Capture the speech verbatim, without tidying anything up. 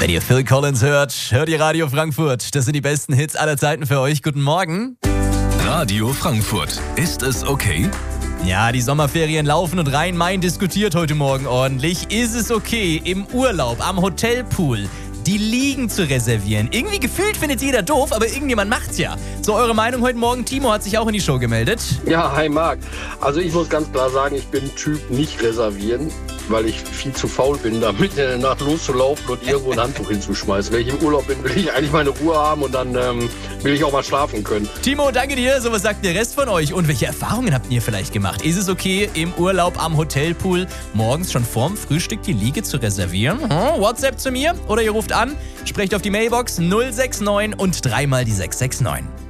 Wenn ihr Phil Collins hört, hört ihr Radio Frankfurt. Das sind die besten Hits aller Zeiten für euch. Guten Morgen. Radio Frankfurt. Ist es okay? Ja, die Sommerferien laufen und Rhein-Main diskutiert heute Morgen ordentlich. Ist es okay, im Urlaub am Hotelpool die Liegen zu reservieren? Irgendwie gefühlt findet jeder doof, aber irgendjemand macht's ja. So, eure Meinung heute Morgen? Timo hat sich auch in die Show gemeldet. Ja, hi Marc. Also ich muss ganz klar sagen, ich bin Typ nicht reservieren, weil ich viel zu faul bin, da mitten in der Nacht loszulaufen und irgendwo ein Handtuch hinzuschmeißen. Wenn ich im Urlaub bin, will ich eigentlich meine Ruhe haben und dann ähm, will ich auch mal schlafen können. Timo, danke dir. So, was sagt der Rest von euch? Und welche Erfahrungen habt ihr vielleicht gemacht? Ist es okay, im Urlaub am Hotelpool morgens schon vorm Frühstück die Liege zu reservieren? Hm? WhatsApp zu mir oder ihr ruft an, sprecht auf die Mailbox null sechs neun und dreimal die sechs sechs neun.